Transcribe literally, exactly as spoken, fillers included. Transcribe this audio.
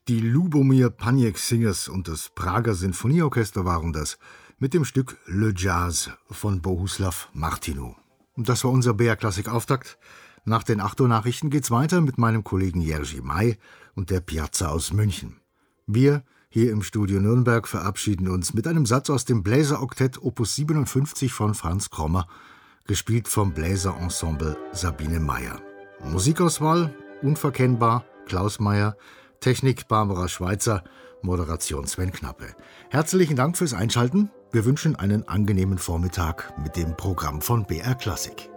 Die Lubomir Paniek Singers und das Prager Sinfonieorchester waren das mit dem Stück Le Jazz von Bohuslav Martinu. Und das war unser B R-Klassik-Auftakt. Nach den acht Uhr Nachrichten geht's weiter mit meinem Kollegen Jerzy May und der Piazza aus München. Wir hier im Studio Nürnberg verabschieden uns mit einem Satz aus dem Bläseroktett Opus siebenundfünfzig von Franz Krommer, gespielt vom Bläserensemble Sabine Meyer. Musikauswahl unverkennbar Klaus Meyer, Technik Barbara Schweitzer, Moderation Sven Knappe. Herzlichen Dank fürs Einschalten. Wir wünschen einen angenehmen Vormittag mit dem Programm von B R Klassik.